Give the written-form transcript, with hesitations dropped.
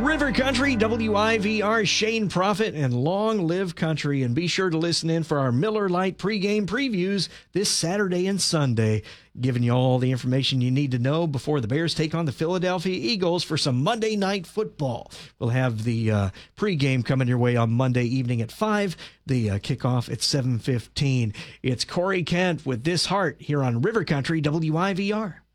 River Country, WIVR, Shane Prophet, and Long Live Country. And be sure to listen in for our Miller Lite pregame previews this Saturday and Sunday, giving you all the information you need to know before the Bears take on the Philadelphia Eagles for some Monday Night Football. We'll have the pregame coming your way on Monday evening at 5, the kickoff at 7:15. It's Corey Kent with This Heart here on River Country, WIVR.